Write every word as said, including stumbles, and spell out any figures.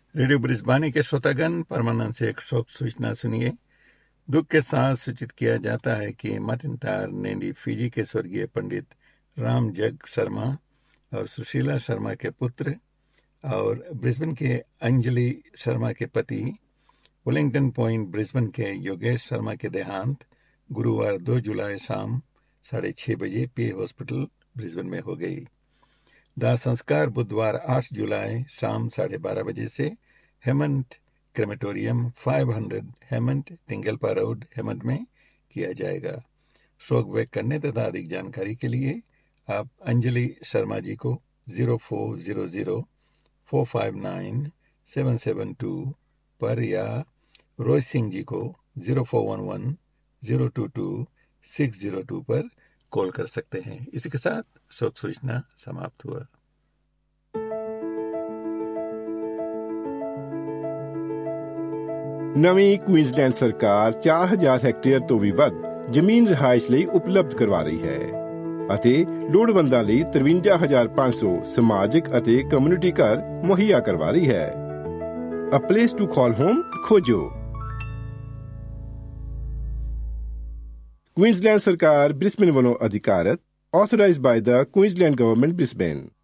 Radio ब्रिस्बानी के श्रोतागण, परमानंद से एक शोक सूचना सुनिए। दुख के साथ सूचित किया जाता है कि मार्टिन टार नेडी फिजी के स्वर्गीय पंडित राम जग शर्मा और सुशीला शर्मा के पुत्र और ब्रिस्बेन के अंजलि शर्मा के पति वेलिंगटन पॉइंट ब्रिस्बेन के योगेश शर्मा के देहांत गुरुवार दो जुलाई शाम साढ़े छह बजे पी हॉस्पिटल ब्रिस्बेन में हो गई। दाह संस्कार बुधवार आठ जुलाई शाम साढ़े बारह बजे से हेमंत क्रेमेटोरियम पाँच सौ हेमंत टिंगलपा रोड हेमंत में किया जाएगा। शोक व्यक्त करने तथा अधिक जानकारी के लिए आप अंजलि शर्मा जी को zero four zero zero four five nine seven seven to पर या रोय सिंह जी को zero four one one zero to to six zero to पर कॉल कर सकते हैं। इसी के साथ शोक सूचना समाप्त हुआ। ਨਵੀਂ ਕੁਈਨਜ਼ਲੈਂਡ ਸਰਕਾਰ ਚਾਰ ਹਜ਼ਾਰ ਹੈਕਟੇਅਰ ਤੋਂ ਵੀ ਵੱਧ ਜ਼ਮੀਨ ਰਿਹਾਇਸ਼ ਲਈ ਉਪਲਬਧ ਕਰਵਾ ਰਹੀ ਹੈ ਅਤੇ ਲੋੜਵੰਦਾਂ ਲਈ ਤਰਵੰਜਾ ਹਜ਼ਾਰ ਪੰਜ ਸੌ ਸਮਾਜਿਕ ਅਤੇ ਕਮਿਊਨਿਟੀ ਘਰ ਮੁਹੱਈਆ ਕਰਵਾ ਰਹੀ ਹੈ। ਅ ਪਲੇਸ ਟੂ ਕਾਲ ਹੋਮ ਖੋਜੋ। ਕੁਈਨਜ਼ਲੈਂਡ ਸਰਕਾਰ ਬ੍ਰਿਸਬੇਨ ਵੱਲੋਂ ਅਧਿਕਾਰਤ, authorized by the Queensland Government, Brisbane।